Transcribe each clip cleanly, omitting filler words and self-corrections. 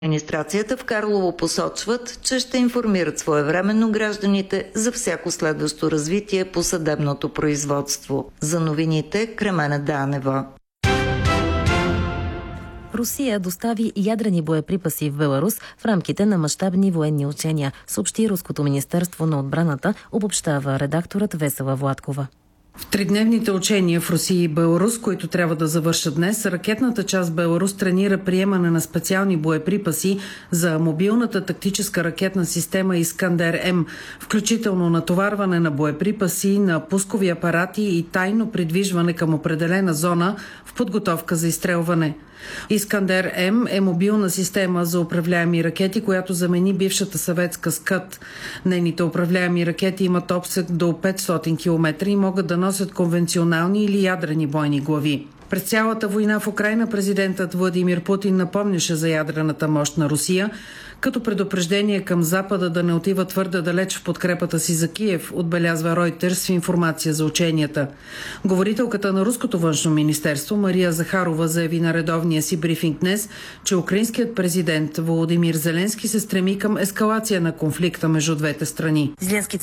Администрацията в Карлово посочват, че ще информират своевременно гражданите за всяко следващо развитие по съдебното производство. За новините Кремена Данева. Русия достави ядрени боеприпаси в Беларус в рамките на мащабни военни учения, съобщи Руското министерство на отбраната, обобщава редакторът Весела Владкова. В тридневните учения в Русия и Беларус, които трябва да завършат днес, ракетната част Беларус тренира приемане на специални боеприпаси за мобилната тактическа ракетна система Искандер-М, включително натоварване на боеприпаси, на пускови апарати и тайно придвижване към определена зона в подготовка за изстрелване. Искандер-М е мобилна система за управляеми ракети, която замени бившата съветска СКАТ. Нейните управляеми ракети имат обсег до 500 км и могат да носят конвенционални или ядрени бойни глави. През цялата война в Украйна президентът Владимир Путин напомняше за ядрената мощ на Русия, като предупреждение към Запада да не отива твърде далеч в подкрепата си за Киев, отбелязва Ройтерс в информация за ученията. Говорителката на Руското външно министерство Мария Захарова заяви на редовния си брифинг днес, че украинският президент Володимир Зеленски се стреми към ескалация на конфликта между двете страни.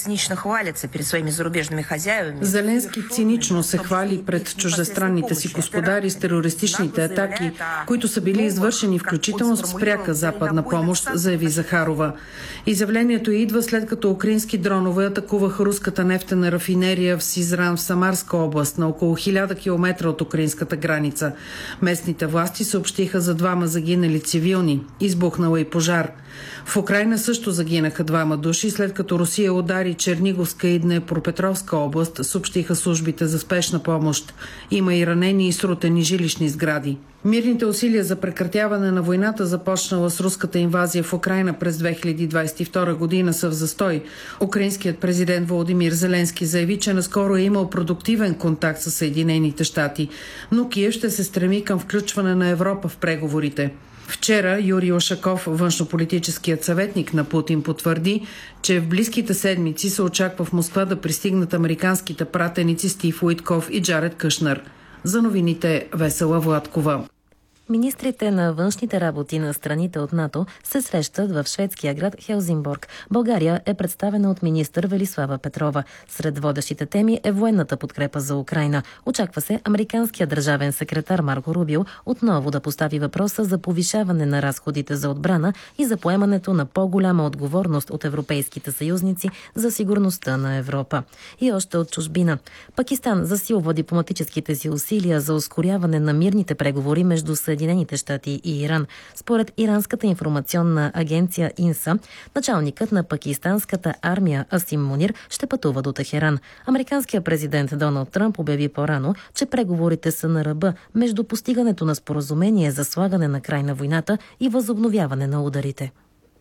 Зеленски цинично се хвали пред чуждестранните си господари с терористичните атаки, които са били извършени включително с пряка западна помощ, заяви Захарова. Изявлението идва след като украински дронове атакуваха руската нефтена рафинерия в Сизран в Самарска област, на около 1000 км от украинската граница. Местните власти съобщиха за 2 загинали цивилни. Избухнала и пожар. В Украйна също загинаха 2 души, след като Русия удари Черниговска и Днепропетровска област, съобщиха службите за спешна помощ. Има и ранени и срутени жилищни сгради. Мирните усилия за прекратяване на войната, започнала с руската инвазия в Украйна през 2022 година, са в застой. Украинският президент Володимир Зеленски заяви, че наскоро е имал продуктивен контакт с Съединените щати, но Киев ще се стреми към включване на Европа в преговорите. Вчера Юрий Ушаков, външнополитическият съветник на Путин, потвърди, че в близките седмици се очаква в Москва да пристигнат американските пратеници Стив Уитков и Джаред Кушнер. За новините Весела Владкова. Министрите на външните работи на страните от НАТО се срещат в шведския град Хелзинборг. България е представена от министър Велислава Петрова. Сред водещите теми е военната подкрепа за Украйна. Очаква се американският държавен секретар Марко Рубио отново да постави въпроса за повишаване на разходите за отбрана и за поемането на по-голяма отговорност от европейските съюзници за сигурността на Европа. И още от чужбина. Пакистан засилва дипломатическите си усилия за ускоряване на мирните преговори между Съединените щати и Иран. Според иранската информационна агенция ИНСА, началникът на пакистанската армия Асим Мунир ще пътува до Техеран. Американският президент Доналд Тръмп обяви по-рано, че преговорите са на ръба между постигането на споразумение за слагане на край на войната и възобновяване на ударите.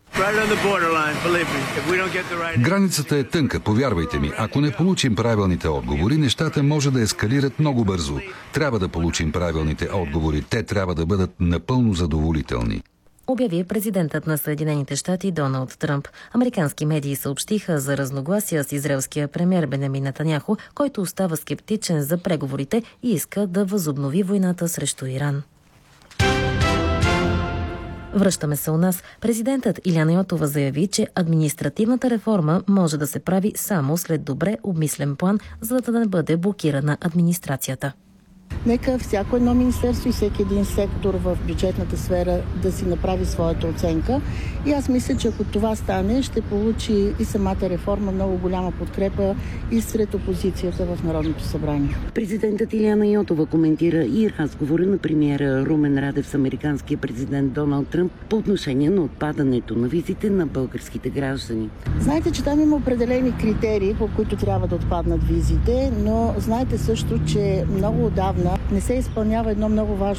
Границата е тънка, повярвайте ми. Ако не получим правилните отговори, нещата може да ескалират много бързо. Трябва да получим правилните отговори. Те трябва да бъдат напълно задоволителни, обяви президентът на Съединените щати Доналд Тръмп. Американски медии съобщиха за разногласия с израелския премиер Бенямин Нетаняху, който остава скептичен за преговорите и иска да възобнови войната срещу Иран. Връщаме се у нас. Президентът Илияна Йотова заяви, че административната реформа може да се прави само след добре обмислен план, за да не бъде блокирана администрацията. Нека всяко едно министерство и всеки един сектор в бюджетната сфера да си направи своята оценка. И аз мисля, че ако това стане, ще получи и самата реформа много голяма подкрепа и сред опозицията в Народното събрание. Президентът Илияна Йотова коментира и разговора на премиера Румен Радев с американския президент Доналд Тръмп по отношение на отпадането на визите на българските граждани. Знаете, че там има определени критерии, по които трябва да отпаднат визите, но знаете също, че много отдавна не се изпълнява едно много важно